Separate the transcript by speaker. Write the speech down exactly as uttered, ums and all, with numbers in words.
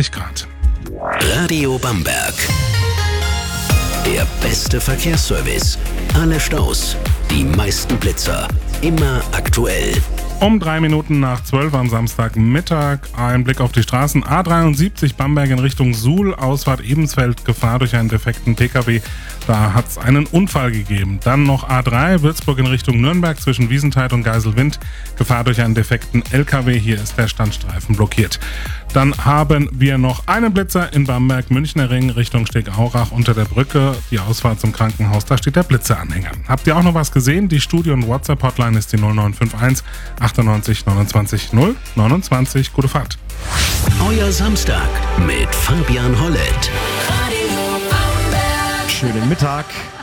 Speaker 1: einundzwanzig Grad.
Speaker 2: Radio Bamberg. Der beste Verkehrsservice. Alle Staus, die meisten Blitzer. Immer aktuell.
Speaker 1: Um drei Minuten nach zwölf am Samstagmittag ein Blick auf die Straßen. A dreiundsiebzig Bamberg in Richtung Suhl, Ausfahrt Ebensfeld, Gefahr durch einen defekten Pkw. Da hat es einen Unfall gegeben. Dann noch A drei, Würzburg in Richtung Nürnberg zwischen Wiesenthal und Geiselwind. Gefahr durch einen defekten L K W. Hier ist der Standstreifen blockiert. Dann haben wir noch einen Blitzer in Bamberg, Münchner Ring Richtung Stegaurach unter der Brücke. Die Ausfahrt zum Krankenhaus, da steht der Blitzeranhänger. Habt ihr auch noch was gesehen? Die Studio- und WhatsApp-Hotline ist die null neun fünf eins achtundneunzig neunundzwanzig null neunundzwanzig. Gute Fahrt.
Speaker 2: Euer Samstag mit Fabian Hollett.
Speaker 3: Schönen Mittag.